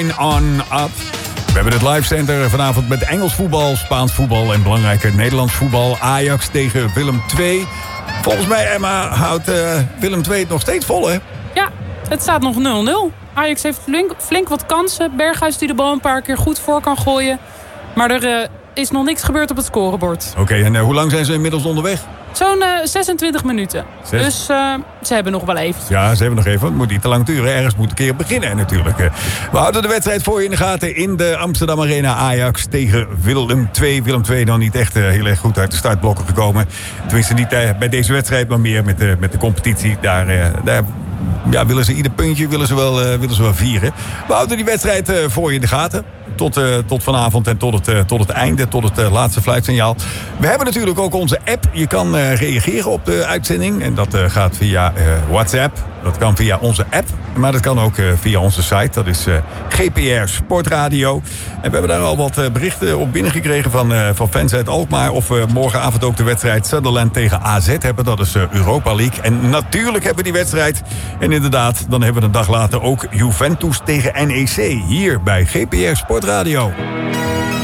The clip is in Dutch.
Going On Up. We hebben het live center vanavond met Engels voetbal, Spaans voetbal en belangrijke Nederlands voetbal. Ajax tegen Willem II. Volgens mij, Emma, houdt Willem II het nog steeds vol, hè? Ja, het staat nog 0-0. Ajax heeft flink wat kansen. Berghuis die de bal een paar keer goed voor kan gooien. Maar er is nog niks gebeurd op het scorebord. Oké, en hoe lang zijn ze inmiddels onderweg? Zo'n 26 minuten. Dus ze hebben nog wel even. Ja, ze hebben nog even. Het moet niet te lang duren. Ergens moet een keer beginnen natuurlijk. We houden de wedstrijd voor je in de gaten in de Amsterdam Arena. Ajax tegen Willem II. Willem II dan niet echt heel erg goed uit de startblokken gekomen. Tenminste niet bij deze wedstrijd, maar meer met de competitie. Daar willen ze ieder puntje willen ze wel vieren. We houden die wedstrijd voor je in de gaten. Tot vanavond en tot het einde, tot het laatste fluitsignaal. We hebben natuurlijk ook onze app. Je kan reageren op de uitzending. En dat gaat via WhatsApp. Dat kan via onze app. Maar dat kan ook via onze site. Dat is GPR Sportradio. En we hebben daar al wat berichten op binnengekregen van fans uit Alkmaar. Of we morgenavond ook de wedstrijd Sunderland tegen AZ hebben. Dat is Europa League. En natuurlijk hebben we die wedstrijd. En inderdaad, dan hebben we een dag later ook Juventus tegen NEC. Hier bij GPR Sportradio.